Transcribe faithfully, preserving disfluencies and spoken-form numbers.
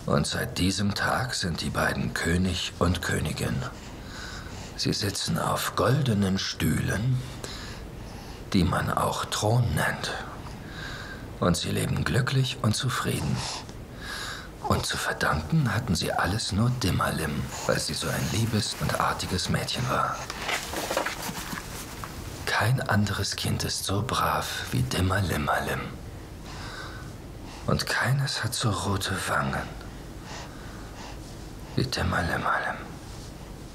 Und seit diesem Tag sind die beiden König und Königin. Sie sitzen auf goldenen Stühlen, die man auch Thron nennt. Und sie leben glücklich und zufrieden. Und zu verdanken hatten sie alles nur Dimalim, weil sie so ein liebes und artiges Mädchen war. Kein anderes Kind ist so brav wie Dimalimalim. Und keines hat so rote Wangen wie Dimalimalim.